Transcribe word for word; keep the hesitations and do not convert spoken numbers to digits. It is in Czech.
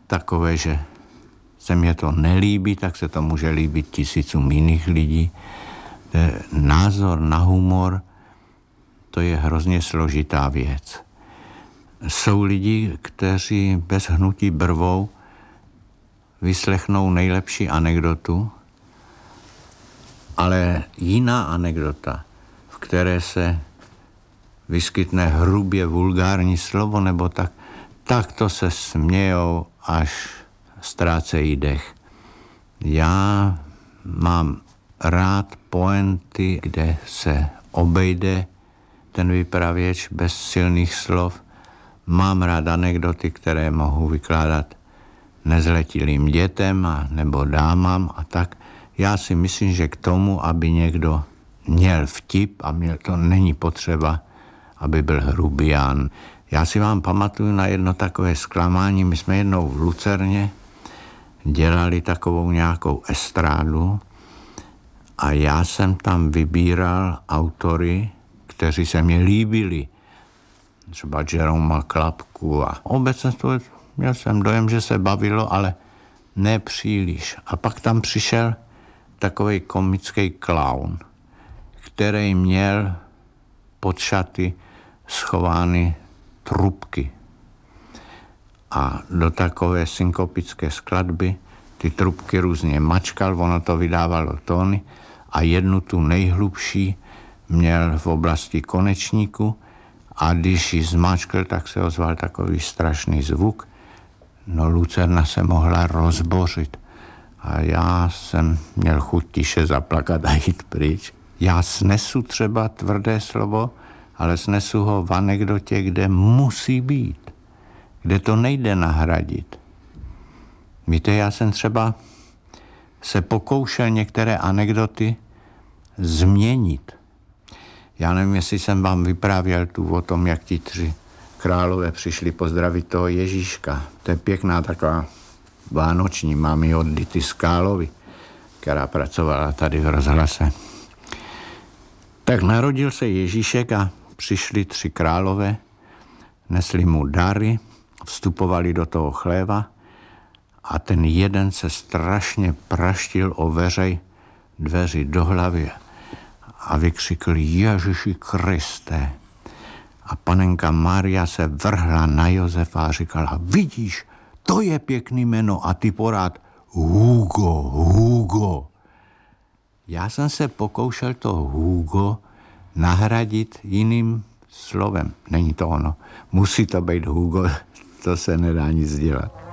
takové, že se mě to nelíbí, tak se to může líbit tisícům jiných lidí. Názor na humor, to je hrozně složitá věc. Jsou lidi, kteří bez hnutí brvou vyslechnou nejlepší anekdotu, ale jiná anekdota, v které se vyskytne hrubě vulgární slovo nebo tak, tak to se smějou, až ztrácejí dech. Já mám rád pointy, kde se obejde ten vypravěč bez silných slov. Mám rád anekdoty, které mohu vykládat nezletilým dětem a nebo dámám a tak. Já si myslím, že k tomu, aby někdo měl vtip a měl, to není potřeba, aby byl hrubián. Já si vám pamatuju na jedno takové zklamání. My jsme jednou v Lucerně dělali takovou nějakou estrádu a já jsem tam vybíral autory, kteří se mě líbili. Třeba Jeroma Klapku a obecně to měl jsem dojem, že se bavilo, ale ne příliš. A pak tam přišel takový komický klaun, který měl pod šaty schovány trubky. A do takové synkopické skladby ty trubky různě mačkal, ono to vydávalo tóny a jednu tu nejhlubší měl v oblasti konečníku a když ji zmačkl, tak se ozval takový strašný zvuk. No Lucerna se mohla rozbořit a já jsem měl chuť tiše zaplakat a jít pryč. Já snesu třeba tvrdé slovo, ale snesu ho v anekdotě, kde musí být, kde to nejde nahradit. Víte, já jsem třeba se pokoušel některé anekdoty změnit. Já nevím, jestli jsem vám vyprávěl tu o tom, jak ti tři králové přišli pozdravit toho Ježíška. To je pěkná taková vánoční, mám ji od Dity Skálovy, která pracovala tady v rozhlase. Tak narodil se Ježíšek a přišli tři králové, nesli mu dary, vstupovali do toho chléva a ten jeden se strašně praštil o veřej dveři do hlavy a vykřikl Ježíši Kriste. A panenka Maria se vrhla na Josefa a říkala, vidíš, to je pěkný jméno a ty porád Hugo, Hugo. Já jsem se pokoušel to Hugo nahradit jiným slovem. Není to ono. Musí to být Hugo, to se nedá nic dělat.